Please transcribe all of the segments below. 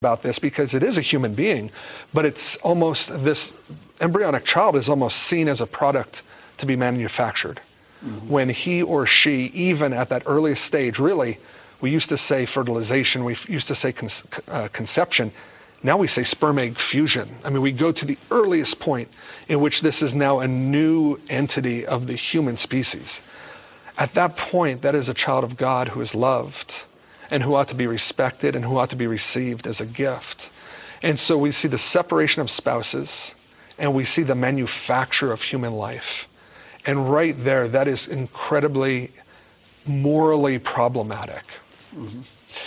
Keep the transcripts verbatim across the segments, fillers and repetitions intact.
about this because it is a human being, but it's almost, this embryonic child is almost seen as a product to be manufactured. Mm-hmm. When he or she, even at that earliest stage, really, we used to say fertilization, we used to say con- uh, conception, now we say sperm egg fusion. I mean, we go to the earliest point in which this is now a new entity of the human species. At that point, that is a child of God who is loved and who ought to be respected and who ought to be received as a gift. And so we see the separation of spouses and we see the manufacture of human life. And right there, that is incredibly morally problematic. Mm-hmm.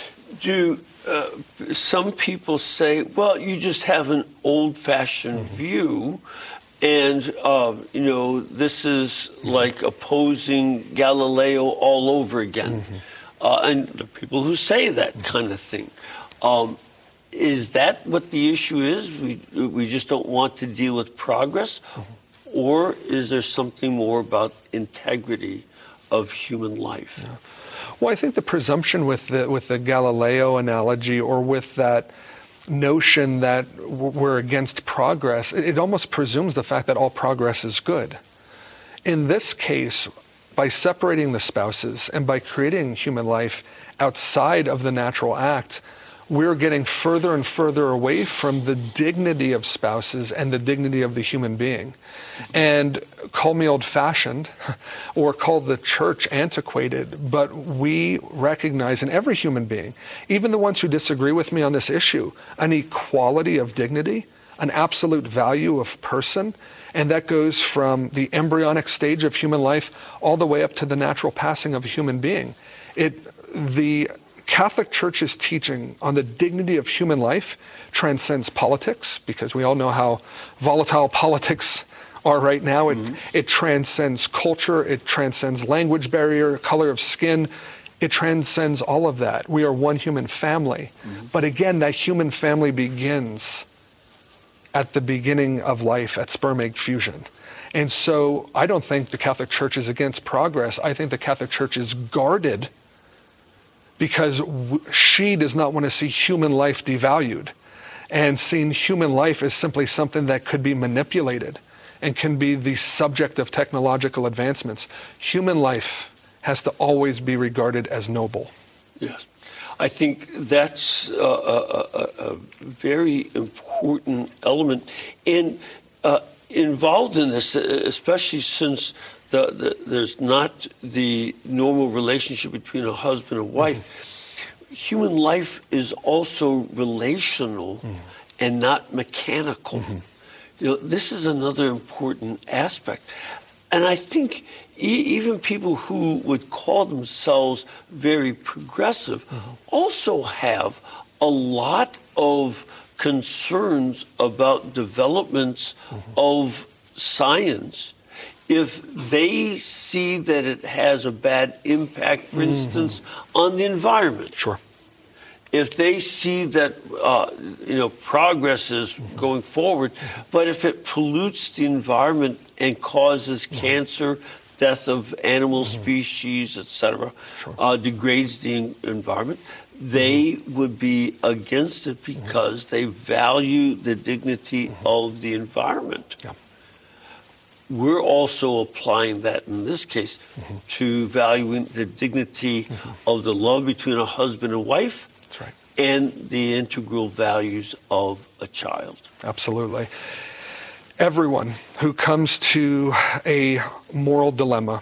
Do uh, some people say, well, you just have an old-fashioned mm-hmm. view, and, uh, you know, this is mm-hmm. like opposing Galileo all over again. Mm-hmm. Uh, and the people who say that mm-hmm. kind of thing. Um, is that what the issue is? We, we just don't want to deal with progress? Mm-hmm. Or is there something more about integrity of human life? Yeah. Well, I think the presumption with the, with the Galileo analogy, or with that notion that we're against progress, it almost presumes the fact that all progress is good. In this case, by separating the spouses and by creating human life outside of the natural act, we're getting further and further away from the dignity of spouses and the dignity of the human being. And call me old-fashioned or call the church antiquated, but we recognize in every human being, even the ones who disagree with me on this issue, an equality of dignity, an absolute value of person, and that goes from the embryonic stage of human life all the way up to the natural passing of a human being. It, the Catholic Church's teaching on the dignity of human life transcends politics, because we all know how volatile politics are right now. It, mm-hmm. it transcends culture, it transcends language barrier, color of skin, it transcends all of that. We are one human family. Mm-hmm. But again, that human family begins at the beginning of life, at sperm egg fusion. And so I don't think the Catholic Church is against progress. I think the Catholic Church is guarded because she does not want to see human life devalued, and seeing human life as simply something that could be manipulated and can be the subject of technological advancements. Human life has to always be regarded as noble. Yes. I think that's a, a, a very important element. And uh, involved in this, especially since The, the, there's not the normal relationship between a husband and wife. Mm-hmm. Human life is also relational mm-hmm. and not mechanical. Mm-hmm. You know, this is another important aspect. And I think e- even people who would call themselves very progressive mm-hmm. also have a lot of concerns about developments mm-hmm. of science. If they see that it has a bad impact, for mm-hmm. instance, on the environment. Sure. If they see that, uh, you know, progress is mm-hmm. going forward, but if it pollutes the environment and causes mm-hmm. cancer, death of animal mm-hmm. species, et cetera, sure. uh, degrades the environment, they mm-hmm. would be against it because mm-hmm. they value the dignity mm-hmm. of the environment. Yeah. We're also applying that in this case mm-hmm. to valuing the dignity mm-hmm. of the love between a husband and wife. That's right. And the integral values of a child. Absolutely. Everyone who comes to a moral dilemma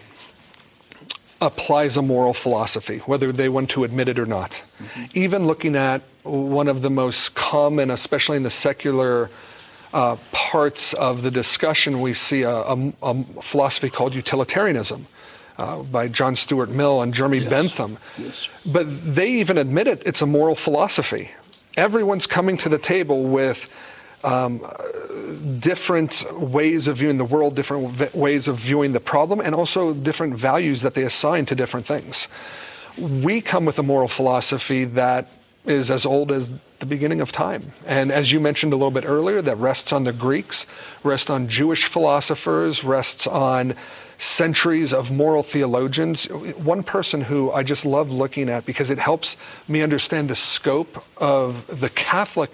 applies a moral philosophy, whether they want to admit it or not. Mm-hmm. Even looking at one of the most common, especially in the secular Uh, parts of the discussion, we see a, a, a philosophy called utilitarianism uh, by John Stuart Mill and Jeremy yes. Bentham. Yes. But they even admit it, it's a moral philosophy. Everyone's coming to the table with um, different ways of viewing the world, different v- ways of viewing the problem, and also different values that they assign to different things. We come with a moral philosophy that is as old as the beginning of time. And as you mentioned a little bit earlier, that rests on the Greeks, rests on Jewish philosophers, rests on centuries of moral theologians. One person who I just love looking at because it helps me understand the scope of the Catholic